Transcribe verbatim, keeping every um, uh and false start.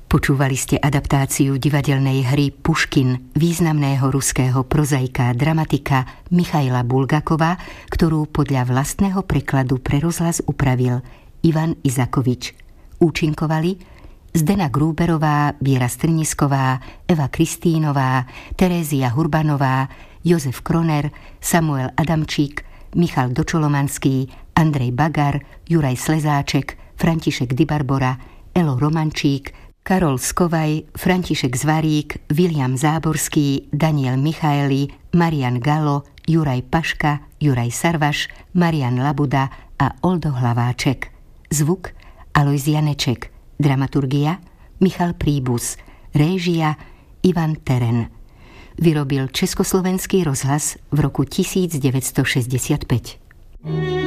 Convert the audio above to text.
Počúvali ste adaptáciu divadelnej hry Puškin významného ruského prozaika a dramatika Michaila Bulgakova, ktorú podľa vlastného prekladu pre rozhlas upravil Ivan Izakovič. Účinkovali Zdena Grúberová, Viera Strnisková, Eva Kristínová, Terézia Hurbanová, Jozef Kroner, Samuel Adamčík, Michal Dočolomanský, Andrej Bagar, Juraj Slezáček, František Dybarbora, Elo Romančík, Karol Skovaj, František Zvarík, Viliam Záborský, Daniel Michaeli, Marian Galo, Juraj Paška, Juraj Sarvaš, Marian Labuda a Oldo Hlaváček. Zvuk Alojz Janeček. Dramaturgia Michal Príbus. Réžia Ivan Teren. Vyrobil Československý rozhlas v roku devätnásťstošesťdesiatpäť.